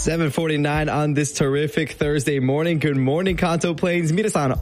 7:49 on this terrific Thursday morning. Good morning, Kanto Plains. Minasan,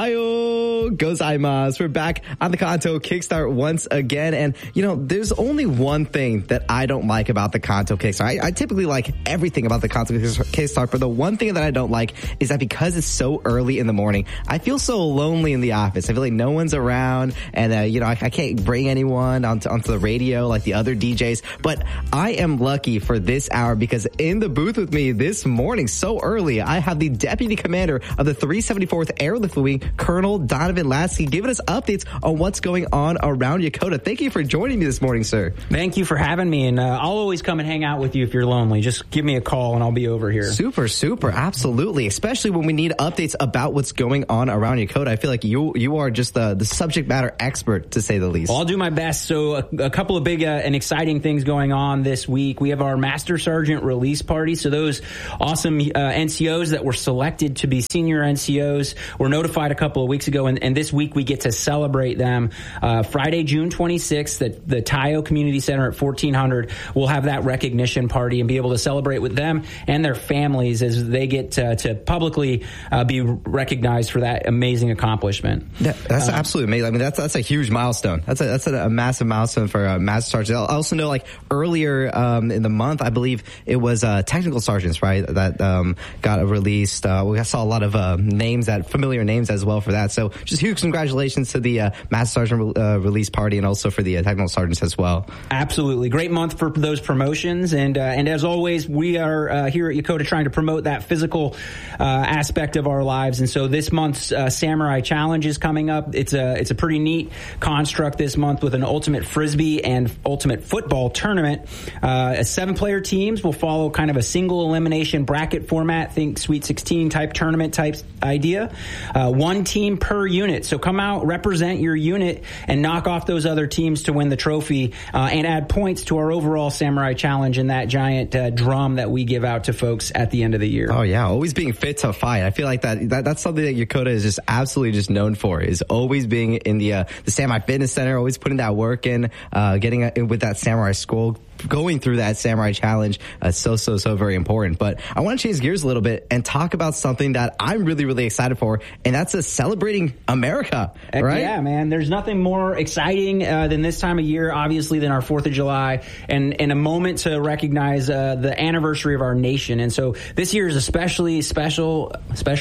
Ohio gozaimasu. We're back on the Kanto Kickstart once again. And, you know, there's only one thing that I don't like about the Kanto Kickstart. I typically like everything about the Kanto Kickstart, but the one thing that I don't like is that because it's so early in the morning, I feel so lonely in the office. I feel like no one's around, and, you know, I can't bring anyone onto the radio like the other DJs. But I am lucky for this hour because in the booth with me this morning, so early, I have the Deputy Commander of the 374th Airlift Wing, Colonel Donovan Lasky, giving us updates on what's going on around Yokota. Thank you for joining me this morning, sir. Thank you for having me, and I'll always come and hang out with you if you're lonely. Just give me a call and I'll be over here. Super, absolutely. Especially when we need updates about what's going on around Yokota. I feel like you are just the subject matter expert, to say the least. Well, I'll do my best. So a couple of big and exciting things going on this week. We have our Master Sergeant release party. So those awesome NCOs that were selected to be senior NCOs were notified a couple of weeks ago, and this week we get to celebrate them. Friday, June 26th at the Tayo Community Center at 1400. We'll have that recognition party and be able to celebrate with them and their families as they get to publicly be recognized for that amazing accomplishment. That's absolutely amazing. I mean, that's a huge milestone. That's a massive milestone for Master Sergeant. I also know, like, earlier in the month, I believe it was technical sergeants, right, that got released. We saw a lot of familiar names as well for that. So just huge congratulations to the Master Sergeant release party and also for the technical sergeants as well. Absolutely. Great month for those promotions. And as always, we are here at Yokota trying to promote that physical aspect of our lives. And so this month's Samurai Challenge is coming up. It's a pretty neat construct this month with an ultimate frisbee and ultimate football tournament. 7-player teams will follow kind of a single elimination bracket format. Think Sweet 16 type tournament type idea. One team per unit. So come out, represent your unit, and knock off those other teams to win the trophy and add points to our overall Samurai Challenge and that giant drum that we give out to folks at the end of the year. Oh, yeah. Always being fit to fight. I feel like that's something that Yokota is just absolutely just known for, is always being in the Samurai Fitness Center, always putting that work in, getting with that Samurai School, going through that Samurai Challenge. So very important. But I want to change gears a little bit and talk about something that I'm really, really excited for, and that's celebrating America, right? Yeah, man. There's nothing more exciting than this time of year, obviously, than our 4th of July and a moment to recognize the anniversary of our nation. And so this year is especially special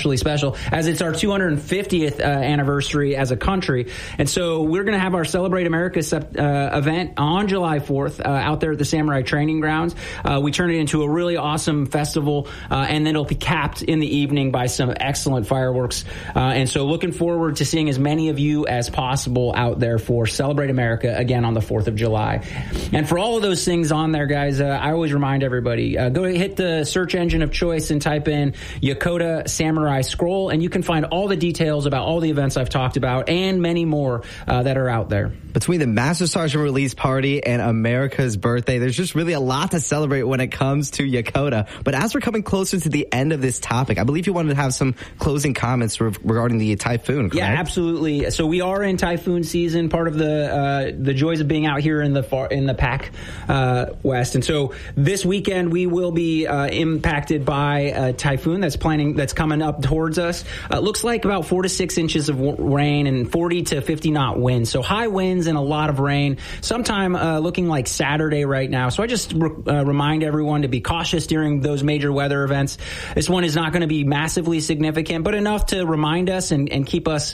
as it's our 250th anniversary as a country. And so we're going to have our Celebrate America event on July 4th out there at the Samurai Training Grounds. We turn it into a really awesome festival, and then it'll be capped in the evening by some excellent fireworks. And so looking forward to seeing as many of you as possible out there for Celebrate America again on the 4th of July. And for all of those things on there, guys, I always remind everybody, go hit the search engine of choice and type in Yokota Samurai Scroll, and you can find all the details about all the events I've talked about and many more that are out there. Between the Master Sergeant release party and America's birthday, there's just really a lot to celebrate when it comes to Yokota. But as we're coming closer to the end of this topic, I believe you wanted to have some closing comments regarding the typhoon, correct? Yeah, absolutely. So we are in typhoon season, part of the joys of being out here in the Pac West. And so this weekend we will be impacted by a typhoon that's coming up towards us. Looks like about 4 to 6 inches of rain and 40 to 50 knot winds. So high winds and a lot of rain. Sometime looking like Saturday right now. So I just remind everyone to be cautious during those major weather events. This one is not going to be massively significant, but enough to remind us and keep us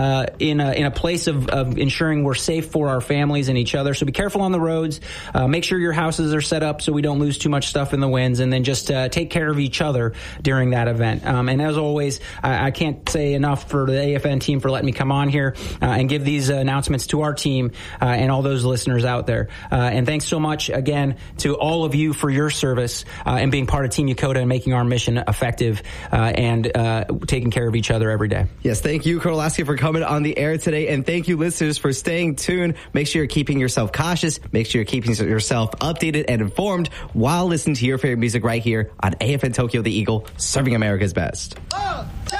in a place of ensuring we're safe for our families and each other. So be careful on the roads. Make sure your houses are set up so we don't lose too much stuff in the winds, and then just take care of each other during that event. And as always, I can't say enough for the AFN team for letting me come on here and give these announcements to our team and all those listeners out there. And thanks so much again to all of you for your service and being part of Team Yokota and making our mission effective and taking care of each other every day. Yes, thank you, Colonel Lasky, for coming on the air today, and thank you, listeners, for staying tuned. Make sure you're keeping yourself cautious. Make sure you're keeping yourself updated and informed while listening to your favorite music right here on AFN Tokyo The Eagle, serving America's best.